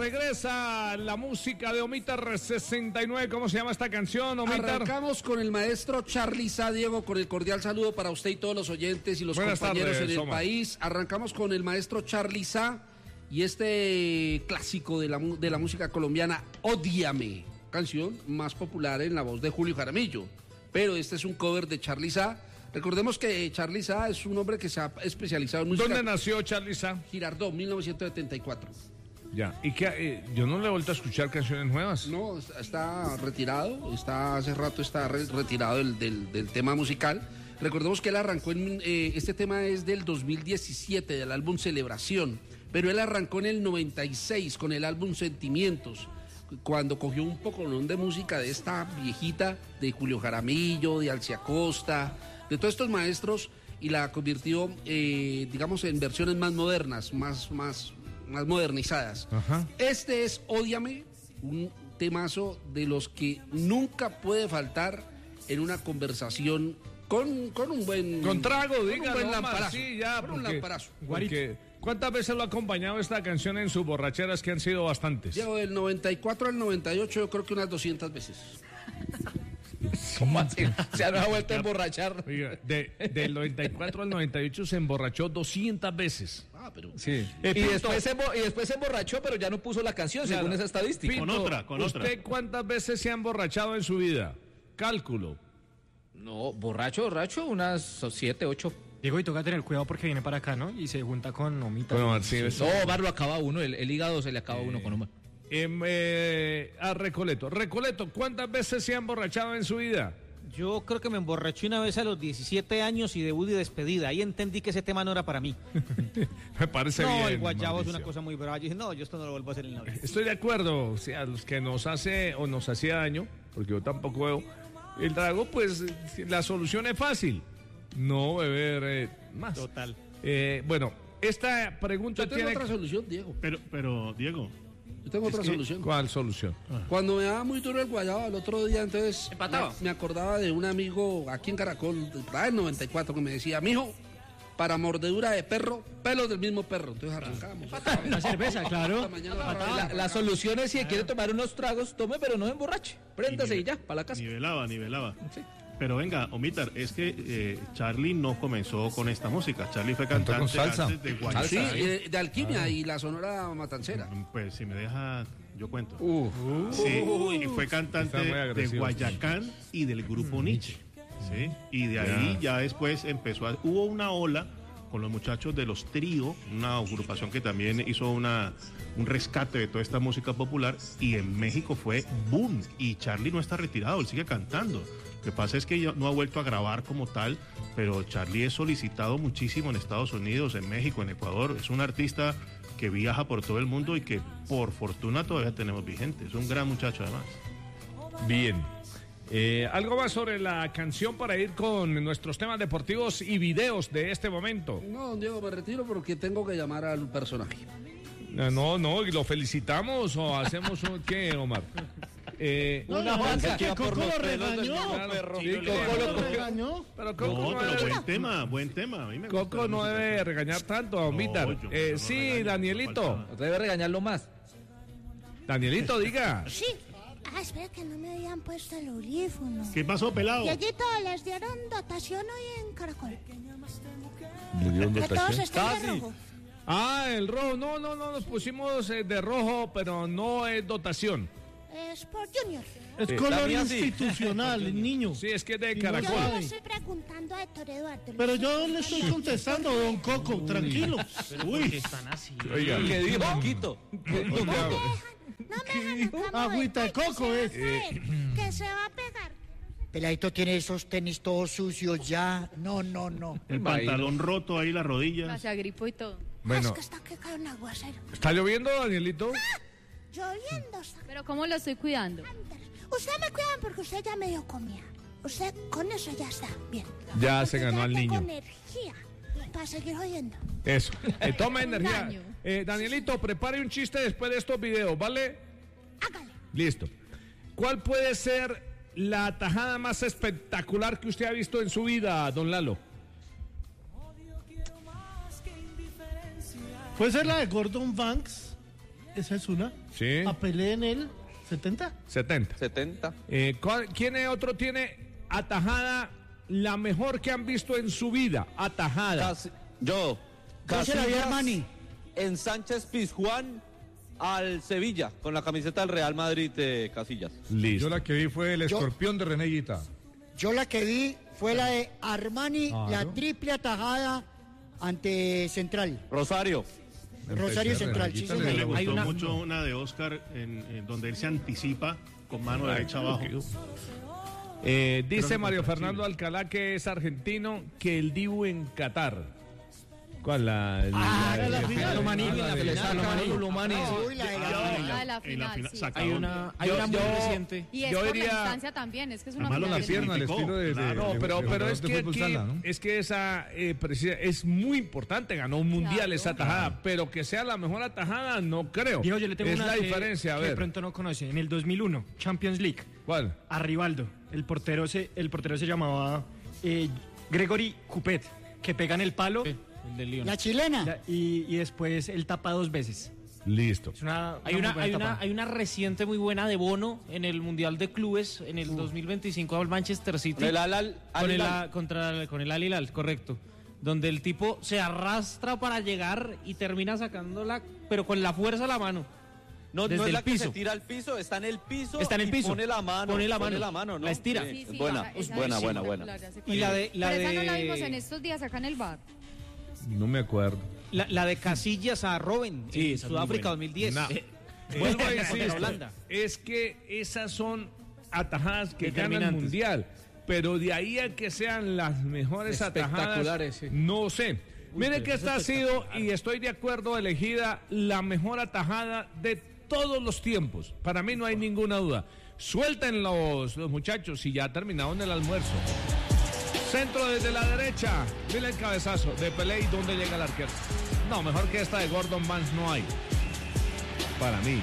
regresa la música de Omitar 69. ¿Cómo se llama esta canción, Omitar? Arrancamos con el maestro Charly Sa, Diego, con el cordial saludo para usted y todos los oyentes y los Buenas compañeros tardes, en el Omar. país. Arrancamos con el maestro Charly Sa y este clásico de la música colombiana, Ódiame, canción más popular en la voz de Julio Jaramillo. Pero este es un cover de Charly Sa. Recordemos que Charly Sa es un hombre que se ha especializado en música. ¿Dónde nació Charly Sa? Girardot, 1974. Ya, y que yo no le he vuelto a escuchar canciones nuevas. No, está retirado, hace rato está retirado del tema musical. Recordemos que él arrancó este tema es del 2017, del álbum Celebración, pero él arrancó en el 96 con el álbum Sentimientos, cuando cogió un poco de música de esta viejita, de Julio Jaramillo, de Alcia Costa, de todos estos maestros, y la convirtió, digamos, en versiones más modernas, más modernizadas. Ajá. Este es Ódiame, un temazo de los que nunca puede faltar en una conversación con un buen... Con trago, diga, un buen Omar, lamparazo. sí, ya, con un porque- lamparazo. porque ¿cuántas veces lo ha acompañado esta canción en sus borracheras, que han sido bastantes? Llevo del 94 al 98, yo creo que unas 200 veces. ¿Cómo así? Se ha vuelto a emborrachar. Oiga, del 94 al 98 se emborrachó 200 veces. Ah, pero... Sí. Y después se emborrachó, pero ya no puso la canción, según esa estadística. Pinto, Con otra. ¿Usted cuántas veces se ha emborrachado en su vida? Cálculo. No, borracho, unas 7, 8. Diego, y toca tener cuidado porque viene para acá, ¿no? Y se junta con Omita. Bueno, sí, No, Omar lo acaba uno, el hígado se le acaba uno con Omar. A Recoleto. Recoleto, ¿cuántas veces se ha emborrachado en su vida? Yo creo que me emborraché una vez a los 17 años y debut y despedida. Ahí entendí que ese tema no era para mí. Me parece bien. No, el guayabo es Mauricio. una cosa muy brava. Yo dije, no, yo esto no lo vuelvo a hacer en la vida. Estoy de acuerdo, o sea, a los que nos hace o nos hacía daño, porque yo tampoco veo el trago, pues la solución es fácil, no beber más. Total. Bueno, esta pregunta Yo tengo tiene... otra solución, Diego. Pero Diego, Yo tengo otra solución. ¿Cuál solución? Cuando me daba muy duro el guayabo el otro día, entonces Empataba. me acordaba de un amigo aquí en Caracol, del 94, que me decía, mijo, para mordedura de perro, pelos del mismo perro. Entonces arrancamos. Una cerveza, claro. La solución es si quiere tomar unos tragos, tome, pero no emborrache. Préndase y ya, para la casa. nivelaba. Sí. Pero venga, Omitar, es que Charly no comenzó con esta música. Charly fue Cantó con cantante salsa. antes de Guayacán. Sí, de Alquimia y la Sonora Matancera. Pues si me deja, yo cuento. Uh. Sí, y fue cantante Está muy de agresivo. Guayacán y del grupo Nietzsche. ¿Sí? Y de ahí ya después hubo una ola con los muchachos de los Trío, una agrupación que también hizo un rescate de toda esta música popular, y en México fue boom, y Charly no está retirado, él sigue cantando. Lo que pasa es que ya no ha vuelto a grabar como tal, pero Charly es solicitado muchísimo en Estados Unidos, en México, en Ecuador. Es un artista que viaja por todo el mundo y que por fortuna todavía tenemos vigente. Es un gran muchacho además. Bien. ¿Algo más sobre la canción para ir con nuestros temas deportivos y videos de este momento? No, don Diego, me retiro porque tengo que llamar al personaje. No, y lo felicitamos o hacemos un... ¿Qué, Omar? Una vaca que Coco lo regañó. Sí, Coco lo regañó. Pero Coco No, no pero debe, buen tema. A mí me gusta Coco la no música. debe regañar tanto a Omitar. yo no Sí, regaño, Danielito. no falta Debe regañarlo más. Danielito, diga. Sí. Ah, espera que no me habían puesto el audífono. ¿Qué pasó, pelado? Dieguito, les dieron dotación hoy en Caracol. ¿Le dieron Que todos están de rojo. El rojo. No, nos pusimos de rojo, pero no es dotación. Es por Junior. Es color institucional, niño. Sí, es que es de Yo Caracol. le estoy preguntando a Héctor Eduardo. Pero yo le estoy contestando, don Coco, tranquilo. Uy. Están así. Oiga. ¿Qué dijo, Quito? No me dejan nunca mover. Agüita de coco es. Que se va a pegar. Peladito tiene esos tenis todos sucios ya. No. El pantalón roto ahí, la rodilla. Se agripó y todo. Bueno, Es que está que cae un aguacero. ¿está lloviendo, Danielito? Lloviendo está. Pero ¿cómo lo estoy cuidando? Usted me cuidan porque usted ya medio comía. Usted con eso ya está bien. Ya Porque se ganó al tengo niño. energía para seguir oyendo. Eso. Toma Un energía. daño. Danielito, prepare un chiste después de estos videos, ¿vale? Hágale. Listo. ¿Cuál puede ser la tajada más espectacular que usted ha visto en su vida, don Lalo? Puede ser la de Gordon Banks esa es una. Sí. A Pelé en el 70. 70. ¿Quién otro tiene atajada la mejor que han visto en su vida? Atajada. Yo se la vi a Armani. En Sánchez Pizjuán al Sevilla con la camiseta del Real Madrid de Casillas. Listo. Yo la que vi fue el escorpión de René Guita. Yo la que vi fue la de Armani, la triple atajada ante Central. Rosario Central, sí, señor. Me gustó mucho una de Oscar en donde él se anticipa con mano derecha abajo. Dice Mario Fernando Alcalá, que es argentino, que el Dibu en Qatar. ¿Cuál? La final. Hay una muy reciente. Y es por la instancia también, es que es una Malo la pierna, el estilo de pero es que fútbol aquí, sala, ¿no? es que esa es muy importante, ganó un mundial esa atajada, pero que sea la mejor atajada no creo. Diego, yo le tengo es una la diferencia, a que ver. de pronto no conoce. En el 2001, Champions League. ¿Cuál? A Rivaldo. El portero se llamaba Gregory Coupet, que pega en el palo. La chilena. Y después él tapa 2 veces. Listo. Hay una reciente muy buena de Bono en el Mundial de Clubes en el 2025 al Manchester City. Con el Al Hilal, correcto. Donde el tipo se arrastra para llegar y termina sacándola, pero con la fuerza de la mano. No desde es la el piso. que se tira al piso, está en el piso. Pone la mano, ¿no? la estira. Sí, Sí, buena. Y la de Pero esa no la vimos en estos días acá en el bar. No me acuerdo. la de Casillas a Robben en Sudáfrica 2010. Vuelvo a decir, Holanda. es que esas son atajadas que ganan el mundial, pero de ahí a que sean las mejores atajadas, sí. no sé. Miren que esta ha sido, y estoy de acuerdo, elegida la mejor atajada de todos los tiempos. Para mí no hay ninguna duda. Suelten los muchachos y ya terminaron el almuerzo. Centro desde la derecha. Mira el cabezazo de Pelé y dónde llega el arquero. No, mejor que esta de Gordon Banks no hay. Para mí.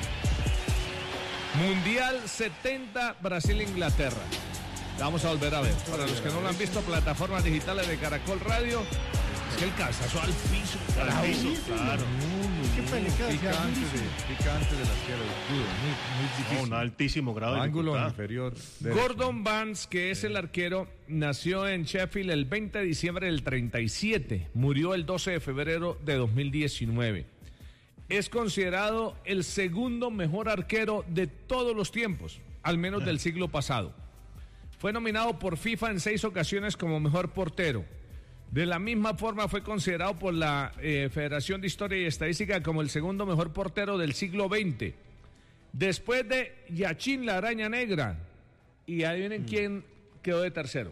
Mundial 70, Brasil-Inglaterra. Vamos a volver a ver. Para los que no lo han visto, plataformas digitales de Caracol Radio. Es que el cabezazo al piso. Claro. Qué película. Picante del arquero. Duro, muy difícil. Un altísimo grado de Ángulo dificultad. inferior. Gordon Banks, que es el arquero, nació en Sheffield el 20 de diciembre del 37. Murió el 12 de febrero de 2019. Es considerado el segundo mejor arquero de todos los tiempos, al menos del siglo pasado. Fue nominado por FIFA en 6 ocasiones como mejor portero. De la misma forma fue considerado por la Federación de Historia y Estadística como el segundo mejor portero del siglo XX. Después de Yachín la Araña Negra. Y adivinen quién quedó de tercero.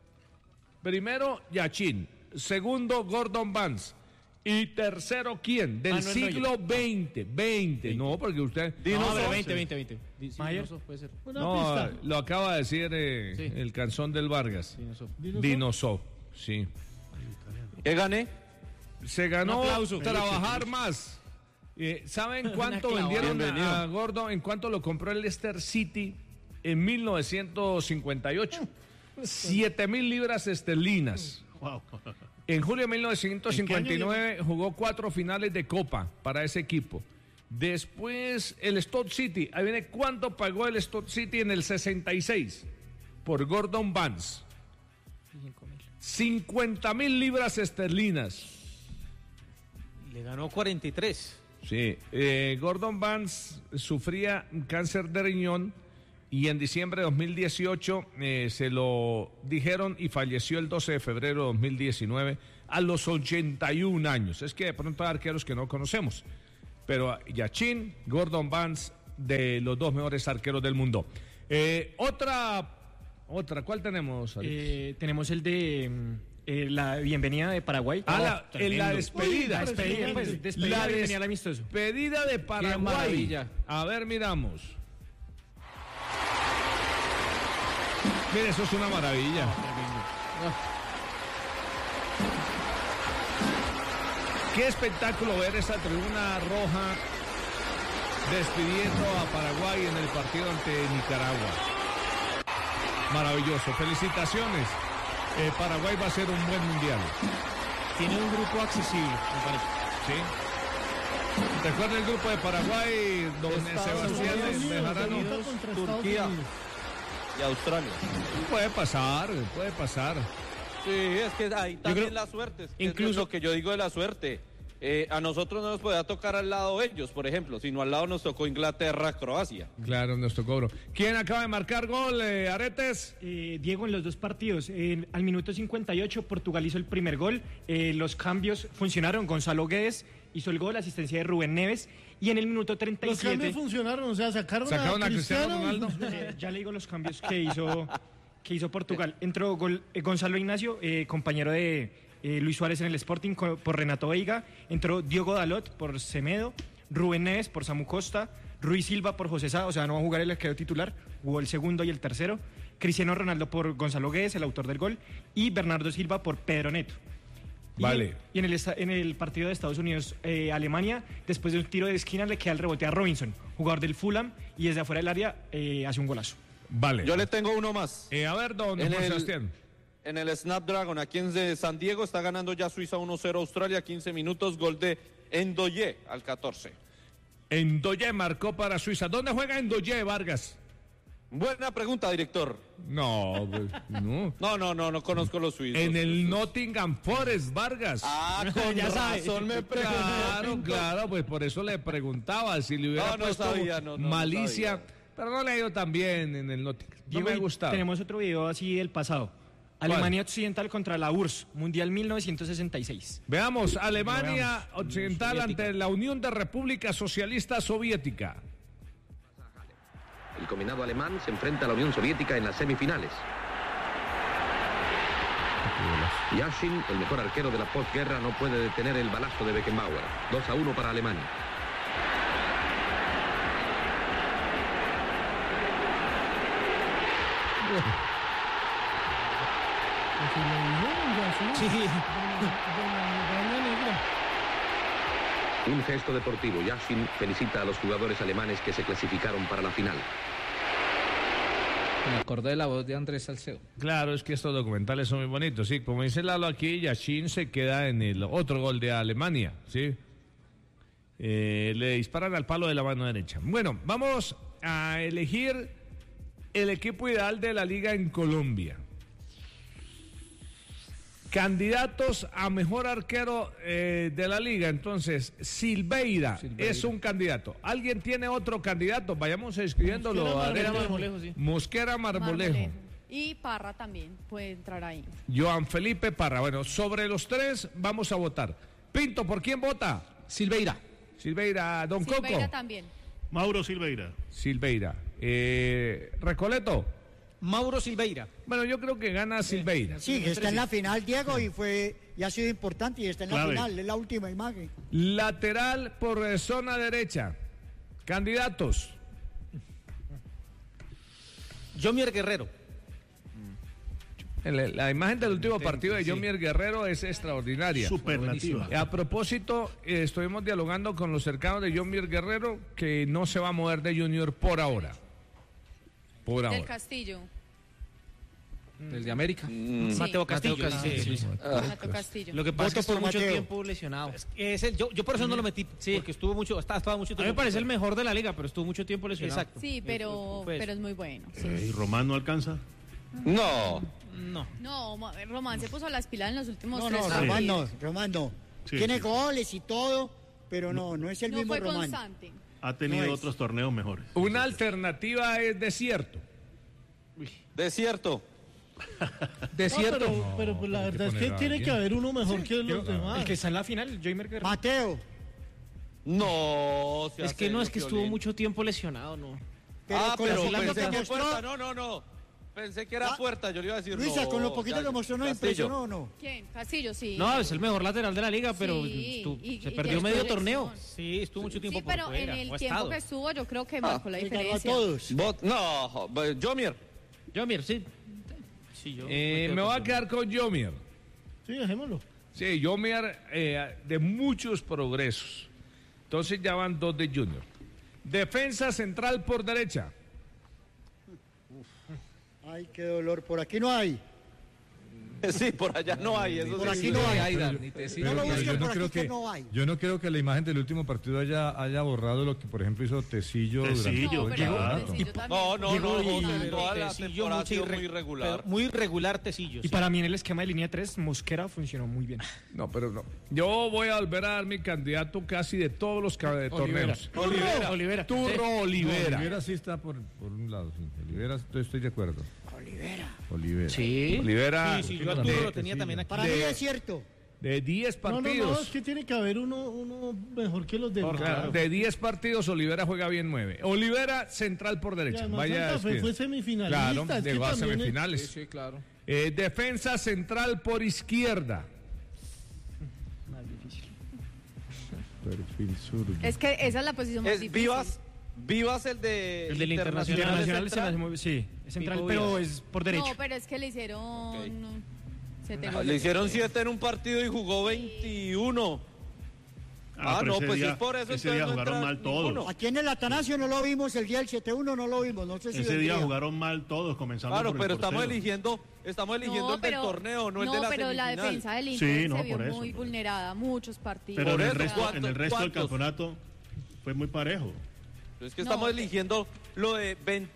Primero Yachín, segundo Gordon Banks. Y tercero, ¿quién? Del siglo XX. 20. No, porque usted... No, pero 20. Myers puede ser. No, lo acaba de decir el canzón del Vargas. Dinosaur. Sí. ¿Qué gané? Se ganó trabajar más. ¿Saben cuánto vendieron a Gordon? ¿En cuánto lo compró el Leicester City en 1958? 7,000 libras esterlinas. Wow. En julio de 1959 jugó 4 finales de Copa para ese equipo. Después el Stoke City. Ahí viene cuánto pagó el Stoke City en el 66 por Gordon Banks. 50,000 libras esterlinas. Le ganó 43. Sí, Gordon Banks sufría cáncer de riñón y en diciembre de 2018 se lo dijeron y falleció el 12 de febrero de 2019 a los 81 años. Es que de pronto hay arqueros que no conocemos, pero Yachín, Gordon Banks, de los 2 mejores arqueros del mundo. Otra, ¿cuál tenemos, Alex? Tenemos el de la bienvenida de Paraguay. La despedida. La despedida de Paraguay. A ver, miramos. Mire, eso es una maravilla. Qué espectáculo ver esa tribuna roja despidiendo a Paraguay en el partido ante Nicaragua. Maravilloso. Felicitaciones. Paraguay va a ser un buen mundial. Tiene un grupo accesible, me parece. Sí. Recuerda el grupo de Paraguay, don Sebastián Bejarano. Turquía y Australia. Puede pasar. Sí, es que ahí también la suerte. Es que incluso es lo que yo digo de la suerte. A nosotros no nos podía tocar al lado ellos, por ejemplo, sino al lado nos tocó Inglaterra, Croacia. Claro, nos tocó, bro. ¿Quién acaba de marcar gol, Aretes? Diego, en los dos partidos. Al minuto 58, Portugal hizo el primer gol. Los cambios funcionaron. Gonzalo Guedes hizo el gol, asistencia de Rubén Neves. Y en el minuto 37... Los cambios funcionaron, o sea, sacaron a Cristiano Ronaldo. Ya le digo los cambios que hizo Portugal. Entró Gonzalo Ignacio, compañero de Luis Suárez en el Sporting por Renato Veiga. Entró Diogo Dalot por Semedo, Rubén Neves por Samu Costa, Ruiz Silva por José Sá, o sea, no va a jugar el arquero titular, jugó el segundo y el tercero. Cristiano Ronaldo por Gonzalo Guedes, el autor del gol, y Bernardo Silva por Pedro Neto. Vale. Y en el partido de Estados Unidos-Alemania, después de un tiro de esquina, le queda el rebote a Robinson, jugador del Fulham, y desde afuera del área hace un golazo. Vale. Yo le tengo uno más. A ver, don Sebastián. En el Snapdragon, aquí en San Diego, está ganando ya Suiza 1-0 Australia, 15 minutos, gol de Ndoye al 14. Ndoye marcó para Suiza. ¿Dónde juega Ndoye, Vargas? Buena pregunta, director. No, pues, no. No conozco los suizos. En el Nottingham Forest, Vargas. Con ya razón me preguntó. Claro, pues por eso le preguntaba si le hubiera puesto malicia. No sabía. Pero no le ha ido tan bien en el Nottingham. No me ha gustado. Tenemos otro video así del pasado. Alemania Occidental contra la URSS, Mundial 1966. Veamos, Alemania Occidental ante la Unión de República Socialista Soviética. El combinado alemán se enfrenta a la Unión Soviética en las semifinales. Yashin, el mejor arquero de la posguerra, no puede detener el balazo de Beckenbauer. 2-1 para Alemania. Un gesto deportivo. Yashin felicita a los jugadores alemanes que se clasificaron para la final. Me acordé de la voz de Andrés Salcedo. Claro, es que estos documentales son muy bonitos, sí. Como dice Lalo aquí, Yashin se queda en el otro gol de Alemania, sí. Le disparan al palo de la mano derecha. Bueno, vamos a elegir el equipo ideal de la liga en Colombia. Candidatos a mejor arquero de la liga. Entonces, Silveira es un candidato. ¿Alguien tiene otro candidato? Vayamos escribiéndolo. Mosquera Marmolejo. Y Parra también puede entrar ahí. Joan Felipe Parra. Bueno, sobre los tres vamos a votar. Pinto, ¿por quién vota? Silveira, don Coco. Silveira también. Mauro Silveira. Recoleto. Mauro Silveira. Bueno, yo creo que gana Silveira. Sí, está en la final, Diego, y ha sido importante y está en la final, es la última imagen. Lateral por zona derecha. Candidatos. Jomier Guerrero. La imagen del último partido de Jomier Guerrero es extraordinaria. Superlativa. A propósito, estuvimos dialogando con los cercanos de Jomier Guerrero, que no se va a mover de Junior por ahora. Del Castillo. Del de América. Mateo Castillo. Mateo Castillo. Lo que pasa es que estuvo mucho tiempo lesionado. Yo por eso no lo metí, porque estaba mucho tiempo. A mí me parece el mejor de la liga, pero estuvo mucho tiempo lesionado. Exacto. Sí, pero es muy bueno. Sí. ¿Y Román no alcanza? No, Román se puso las pilas en los últimos Román no. Sí, Tiene goles y todo, pero no es el mismo Román. Constante. Ha tenido otros torneos mejores. Una alternativa es Desierto. Desierto. Pero pues la verdad es que tiene que haber uno mejor que los demás. El que está en la final, Jomier Guerrero. Mateo. No, es que estuvo mucho tiempo lesionado, ¿no? Pero pensé que Puerta, no. Pensé que era Puerta, yo le iba a decir Luisa, con lo poquito que mostró, ¿no impresionó o no? ¿Quién? Castillo, sí. No, es el mejor lateral de la liga, pero se perdió medio torneo. Sí, estuvo mucho tiempo por pero fuera. en el tiempo que estuvo, yo creo que marcó la diferencia. A todos. Jomier, sí. Me voy a quedar con Jomier. Sí, dejémoslo. Sí, Jomier de muchos progresos. Entonces ya van 2 de Junior. Defensa central por derecha. Ay, qué dolor. Por aquí no hay. Sí, por allá no hay. Eso por sí. aquí no hay. Pero yo no creo que la imagen del último partido haya borrado lo que, por ejemplo, hizo Tecillo durante todo el campeonato. Toda la temporada ha sido muy irregular. Muy irregular Tecillo. Y para mí en el esquema de línea 3, Mosquera funcionó muy bien. No, pero no. Yo voy a volver a dar mi candidato casi de todos los torneos. Olivera. Turro Olivera. Olivera sí está por un lado. Sí. Olivera, estoy de acuerdo. Olivera. Sí. Olivera. Sí, yo a Turro lo tenía también aquí. Para mí es cierto. De 10 partidos. No, es que tiene que haber uno mejor que los demás. Claro. De 10 partidos, Olivera juega bien 9. Olivera, central por derecha. Vaya, Santa Fe fue semifinalista. Claro, llegó a semifinales. Sí, claro. Defensa central por izquierda. Más difícil. Perfil zurdo. Es que esa es la posición más difícil. Vivas el del Internacional se me hace muy... Sí, es central, pero es por derecha. No, pero es que le hicieron... Okay. Le hicieron 7 en un partido y jugó 21. Pues es por eso. Ese día jugaron mal todos. Aquí en el Atanasio no lo vimos, el día del 7-1 no lo vimos. No sé si ese día jugaron mal todos, comenzando por el pero portero. estamos eligiendo el del torneo, no el de la pero semifinal. la defensa del Inter se vio muy vulnerada, muchos partidos. Pero en el resto del campeonato fue muy parejo. Es que estamos eligiendo lo de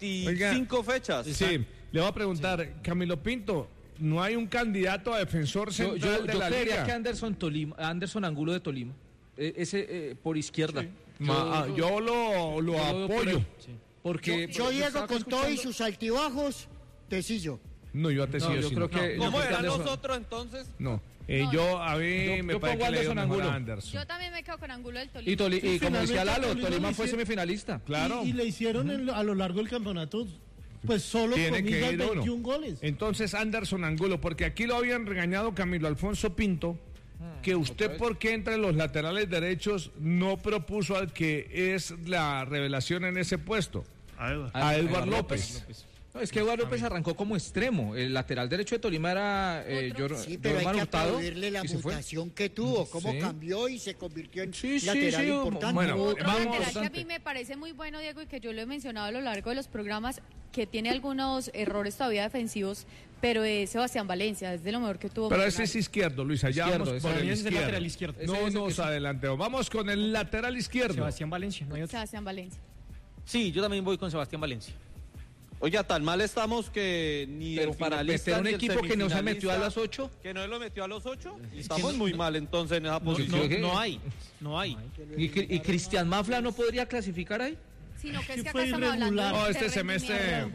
25 fechas. Sí, le voy a preguntar, Camilo Pinto, ¿no hay un candidato a defensor central de la liga? Yo creería que Anderson Angulo de Tolima. Ese por izquierda. Sí. Yo lo apoyo. Porque yo Diego con todo y sus altibajos, Tecillo. No, yo a Tecillo yo creo que ¿Cómo eran nosotros entonces? No. A mí me parece que le dio mejor a Anderson. Yo también me quedo con Angulo del Tolima. Y como decía Lalo, Tolima fue semifinalista. Claro. Y le hicieron a lo largo del campeonato, pues solo tiene que ir 21 goles. Entonces Anderson Angulo, porque aquí lo habían regañado Camilo Alfonso Pinto, que usted por qué entre los laterales derechos no propuso al que es la revelación en ese puesto, a Edward López. No, es que Eduardo López arrancó como extremo. El lateral derecho de Tolima era sí, pero hay que aplaudirle la mutación que tuvo, cómo cambió y se convirtió en lateral importante. Bueno, otro lateral que a mí me parece muy bueno, Diego, y que yo lo he mencionado a lo largo de los programas, que tiene algunos errores todavía defensivos, pero es Sebastián Valencia, es de lo mejor que tuvo. Pero ese es izquierdo, Luisa, ya vamos por el lateral izquierdo. No nos adelantemos, vamos con el lateral izquierdo. Sebastián Valencia, no hay otro. Sebastián Valencia. Sí, yo también voy con Sebastián Valencia. Oiga, tan mal estamos que ni pero el para finalista meter un equipo que no se metió a las 8, que no lo metió a los 8, estamos muy mal entonces en esa posición. No hay. ¿Y Cristian Mafla no podría clasificar ahí? Sino que es que acá estamos hablando de este semestre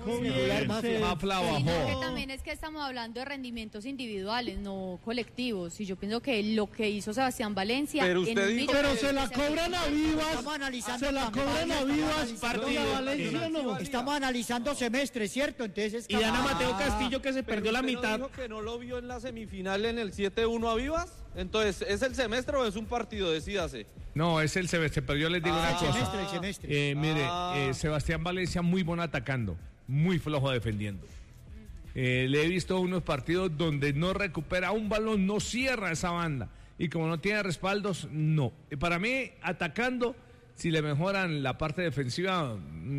Mafla bajó. Que también es que estamos hablando de rendimientos individuales, no colectivos. Y yo pienso que lo que hizo Sebastián Valencia... Pero usted dijo... Pero se la cobran a Vivas. Se la cobran a Vivas. Estamos analizando semestres, ¿cierto? Entonces y Ana Mateo Castillo que se perdió la mitad. ¿Dijo que no lo vio en la semifinal en el 7-1 a Vivas? Entonces, ¿es el semestre o es un partido? Decídase. No, es el semestre, pero yo les digo una cosa. El semestre. Mire, Sebastián Valencia muy bueno atacando, muy flojo defendiendo. Le he visto unos partidos donde no recupera un balón, no cierra esa banda. Y como no tiene respaldos, no. Para mí, atacando, si le mejoran la parte defensiva,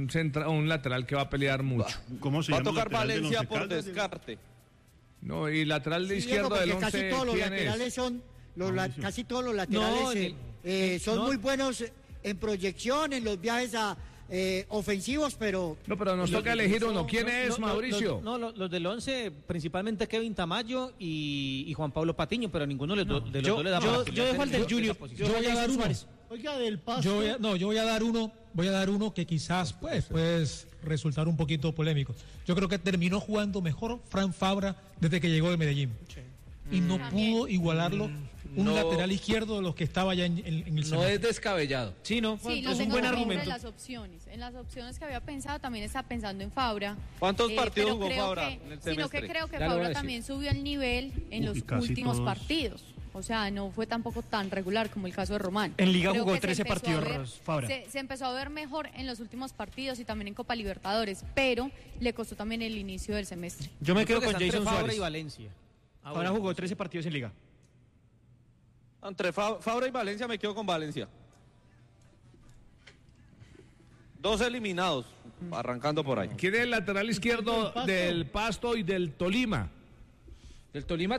un lateral que va a pelear mucho. ¿Cómo se va a llama tocar Valencia por descarte. No, y lateral de izquierdo del 11, casi todos los laterales son casi todos los laterales son muy buenos en proyección, en los viajes ofensivos, pero nos toca elegir uno. ¿Quién es, Mauricio? Los del 11, principalmente Kevin Tamayo y Juan Pablo Patiño, pero ninguno de los dos le da para yo dejo al del Junior. Yo voy a dar uno. Oiga, del Pasto. Yo voy a dar uno que quizás puede resultar un poquito polémico. Yo creo que terminó jugando mejor Fran Fabra desde que llegó de Medellín. Y no pudo igualarlo un lateral izquierdo de los que estaba ya en el semestre. No es descabellado. Sí, lo es un buen argumento. En las opciones que había pensado, también está pensando en Fabra. ¿Cuántos partidos jugó Fabra en el semestre? Sino que creo que Fabra también subió el nivel en los últimos partidos. O sea, no fue tampoco tan regular como el caso de Román. En Liga jugó 13 partidos, Fabra. Se empezó a ver mejor en los últimos partidos y también en Copa Libertadores, pero le costó también el inicio del semestre. Yo me quedo con Jason Fabra Suárez. Y Valencia. Fabra jugó 13 partidos en Liga. Entre Fabra y Valencia me quedo con Valencia. 2 eliminados, arrancando por ahí. ¿Quién es el lateral izquierdo del Pasto y del Tolima? Del Tolima